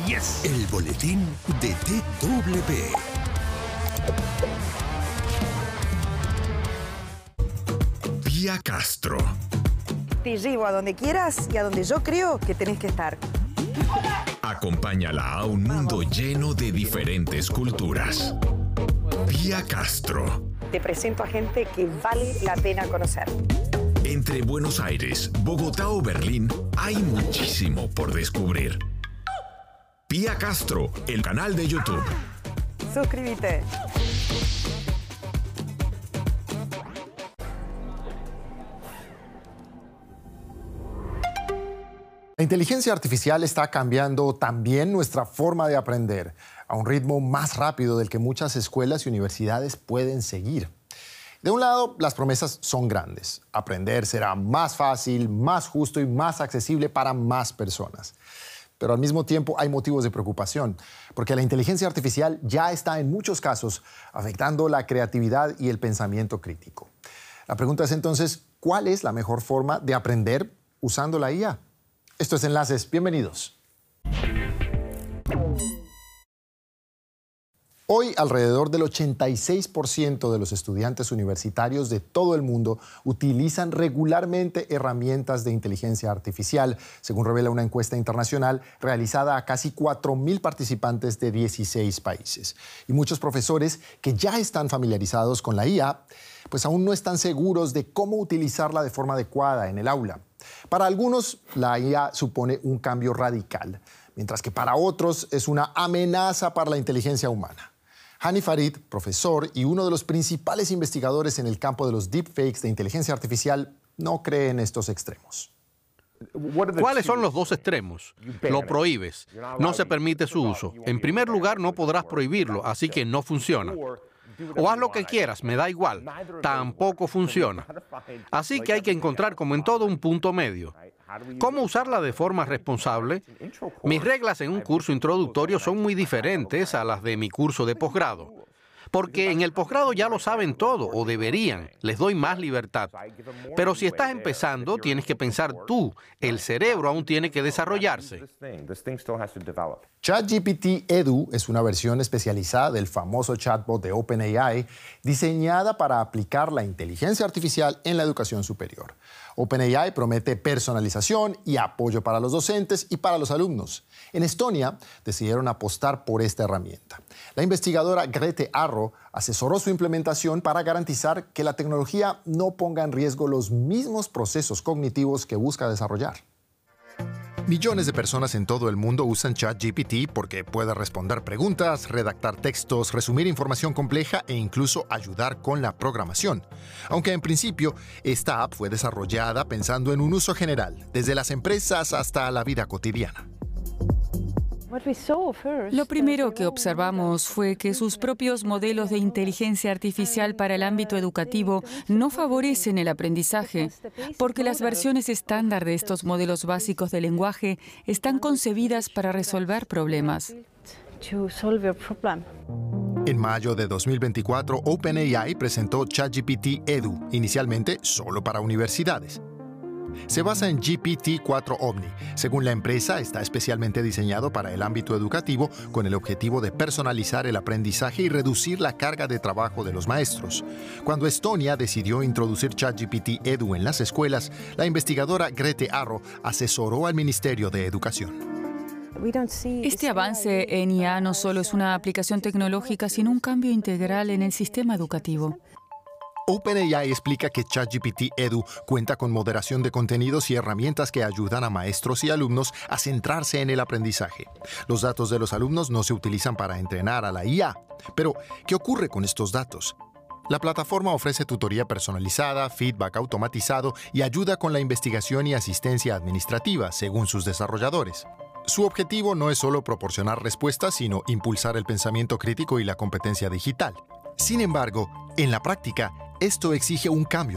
Yes. El boletín de TW. Pía Castro. Te llevo a donde quieras y a donde yo creo que tenés que estar. Acompáñala a un mundo lleno de diferentes culturas. Pía Castro. Te presento a gente que vale la pena conocer. Entre Buenos Aires, Bogotá o Berlín, hay muchísimo por descubrir. Pía Castro, el canal de YouTube. Suscríbete. La inteligencia artificial está cambiando también nuestra forma de aprender a un ritmo más rápido del que muchas escuelas y universidades pueden seguir. De un lado, las promesas son grandes. Aprender será más fácil, más justo y más accesible para más personas. Pero al mismo tiempo hay motivos de preocupación, porque la inteligencia artificial ya está en muchos casos afectando la creatividad y el pensamiento crítico. La pregunta es entonces, ¿cuál es la mejor forma de aprender usando la IA? Esto es Enlaces, bienvenidos. Hoy, alrededor del 86% de los estudiantes universitarios de todo el mundo utilizan regularmente herramientas de inteligencia artificial, según revela una encuesta internacional realizada a casi 4.000 participantes de 16 países. Y muchos profesores que ya están familiarizados con la IA, pues aún no están seguros de cómo utilizarla de forma adecuada en el aula. Para algunos, la IA supone un cambio radical, mientras que para otros es una amenaza para la inteligencia humana. Hani Farid, profesor y uno de los principales investigadores en el campo de los deepfakes de inteligencia artificial, no cree en estos extremos. ¿Cuáles son los dos extremos? Lo prohíbes. No se permite su uso. En primer lugar, no podrás prohibirlo, así que no funciona. O haz lo que quieras, me da igual. Tampoco funciona. Así que hay que encontrar, como en todo, un punto medio. ¿Cómo usarla de forma responsable? Mis reglas en un curso introductorio son muy diferentes a las de mi curso de posgrado. Porque en el posgrado ya lo saben todo, o deberían. Les doy más libertad. Pero si estás empezando, tienes que pensar tú. El cerebro aún tiene que desarrollarse. ChatGPT Edu es una versión especializada del famoso chatbot de OpenAI diseñada para aplicar la inteligencia artificial en la educación superior. OpenAI promete personalización y apoyo para los docentes y para los alumnos. En Estonia decidieron apostar por esta herramienta. La investigadora Grete Arro asesoró su implementación para garantizar que la tecnología no ponga en riesgo los mismos procesos cognitivos que busca desarrollar. Millones de personas en todo el mundo usan ChatGPT porque puede responder preguntas, redactar textos, resumir información compleja e incluso ayudar con la programación. Aunque en principio, esta app fue desarrollada pensando en un uso general, desde las empresas hasta la vida cotidiana. Lo primero que observamos fue que sus propios modelos de inteligencia artificial para el ámbito educativo no favorecen el aprendizaje, porque las versiones estándar de estos modelos básicos de lenguaje están concebidas para resolver problemas. En mayo de 2024, OpenAI presentó ChatGPT Edu, inicialmente solo para universidades. Se basa en GPT-4 Omni. Según la empresa, está especialmente diseñado para el ámbito educativo con el objetivo de personalizar el aprendizaje y reducir la carga de trabajo de los maestros. Cuando Estonia decidió introducir ChatGPT Edu en las escuelas, la investigadora Grete Arro asesoró al Ministerio de Educación. Este avance en IA no solo es una aplicación tecnológica, sino un cambio integral en el sistema educativo. OpenAI explica que ChatGPT Edu cuenta con moderación de contenidos y herramientas que ayudan a maestros y alumnos a centrarse en el aprendizaje. Los datos de los alumnos no se utilizan para entrenar a la IA. Pero, ¿qué ocurre con estos datos? La plataforma ofrece tutoría personalizada, feedback automatizado y ayuda con la investigación y asistencia administrativa, según sus desarrolladores. Su objetivo no es solo proporcionar respuestas, sino impulsar el pensamiento crítico y la competencia digital. Sin embargo, en la práctica, esto exige un cambio